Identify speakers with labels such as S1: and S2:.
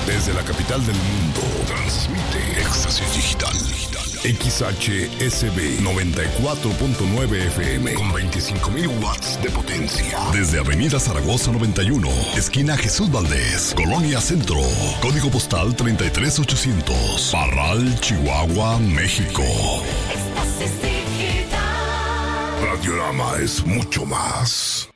S1: Desde la capital del mundo, transmite Éxtasis Digital. XHSB 94.9 FM con 25,000 watts de potencia. Desde Avenida Zaragoza 91, esquina Jesús Valdés, Colonia Centro. Código postal 33800. Parral, Chihuahua, México. Radiorama es mucho más.